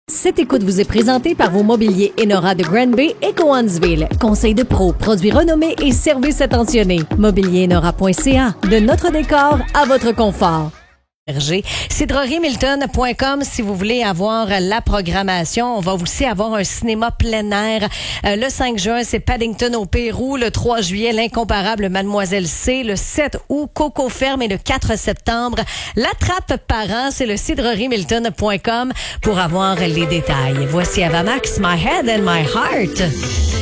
Cette écoute vous est présentée par vos mobiliers Enora de Granby et Cowansville. Conseil de pro, produits renommés et services attentionnés. Mobilierenora.ca. De notre décor à votre confort. CédrerieMilton.com si vous voulez avoir la programmation. On va aussi avoir un cinéma plein air. Le 5 juin, c'est Paddington au Pérou. Le 3 juillet, l'incomparable Mademoiselle C. Le 7 août, Coco Ferme. Et le 4 septembre, La Trappe Parent. C'est le CédrerieMilton.com pour avoir les détails. Voici Avamax, My Head and My Heart.